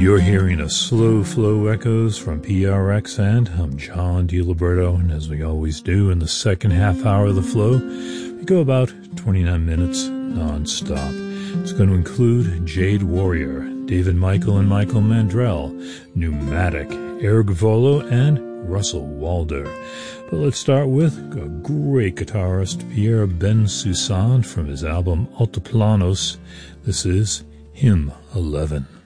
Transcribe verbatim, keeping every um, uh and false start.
You're hearing a slow flow echoes from P R X, and I'm John DiLiberto, and as we always do in the second half hour of the flow, we go about twenty-nine minutes non-stop. It's going to include Jade Warrior, David Michael and Michael Mandrell, Pneumatic, Eric Volo, and Russell Walder. But let's start with a great guitarist, Pierre Bensusan, from his album Altiplanos. This is Hymn eleven.